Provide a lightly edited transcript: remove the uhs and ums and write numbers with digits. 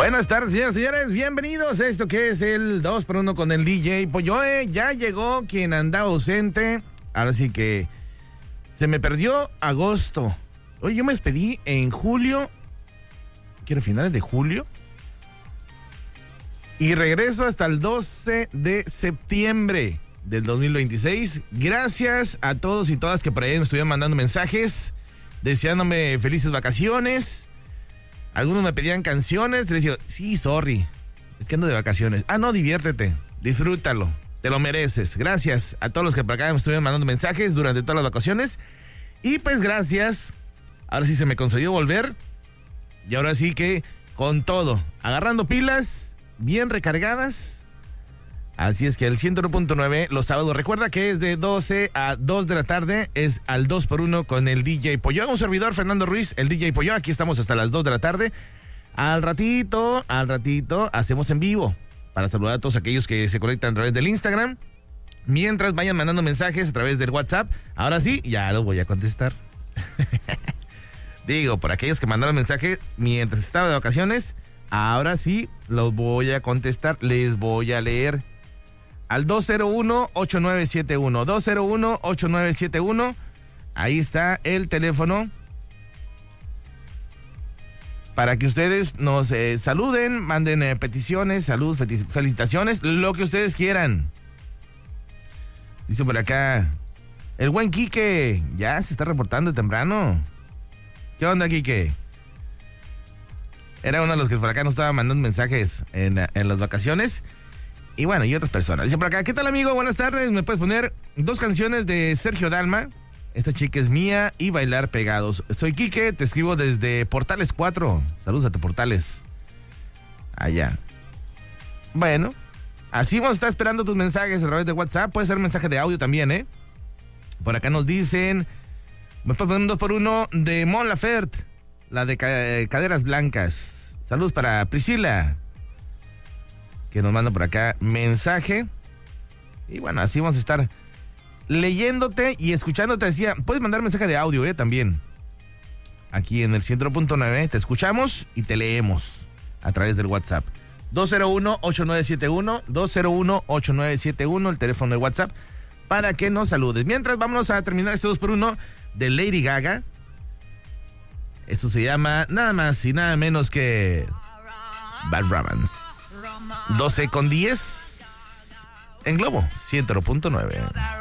Buenas tardes, señoras y señores, bienvenidos a esto que es el 2x1 con el DJ Polloe. Ya llegó quien andaba ausente, ahora sí que se me perdió agosto. Oye, yo me despedí en julio, quiero finales de julio, y regreso hasta el 12 de septiembre del 2026. Gracias a todos y todas que por ahí me estuvieron mandando mensajes, deseándome felices vacaciones. Algunos me pedían canciones, les digo, sí, sorry, es que ando de vacaciones. Ah, no, diviértete, disfrútalo, te lo mereces. Gracias a todos los que por acá me estuvieron mandando mensajes durante todas las vacaciones. Y pues gracias, ahora sí se me concedió volver. Y ahora sí que con todo, agarrando pilas, bien recargadas. Así es que el 101.9 los sábados, recuerda que es de 12 a 2 de la tarde, es al 2x1 con el DJ Pollo. Un servidor, Fernando Ruiz, el DJ Pollo, aquí estamos hasta las 2 de la tarde. Al ratito, hacemos en vivo para saludar a todos aquellos que se conectan a través del Instagram. Mientras vayan mandando mensajes a través del WhatsApp, ahora sí, ya los voy a contestar. Digo, por aquellos que mandaron mensaje mientras estaba de vacaciones, ahora sí los voy a contestar, les voy a leer. Al 201-8971, 201-8971, ahí está el teléfono para que ustedes nos saluden, manden peticiones, salud, felicitaciones, lo que ustedes quieran. Dice por acá, el buen Quique, ya se está reportando temprano. ¿Qué onda, Quique? Era uno de los que por acá nos estaba mandando mensajes en las vacaciones. Y bueno, y otras personas. Dice por acá, ¿qué tal, amigo? Buenas tardes. ¿Me puedes poner 2 canciones de Sergio Dalma? Esta chica es mía y Bailar Pegados. Soy Quique, te escribo desde Portales 4. Saludos a tu Portales. Allá. Bueno, así vamos a estar esperando tus mensajes a través de WhatsApp. Puede ser mensaje de audio también, ¿eh? Por acá nos dicen, me puedes poner un 2x1 de Mon Laferte, la de Caderas Blancas. Saludos para Priscila, que nos manda por acá mensaje. Y bueno, así vamos a estar leyéndote y escuchándote. Decía, puedes mandar mensaje de audio, también. Aquí en el 100.9 te escuchamos y te leemos a través del WhatsApp. 201-8971, 201-8971, el teléfono de WhatsApp, para que nos saludes. Mientras, vámonos a terminar este 2x1 de Lady Gaga. Esto se llama nada más y nada menos que Bad Romance. 12:10 en Globo 100.9.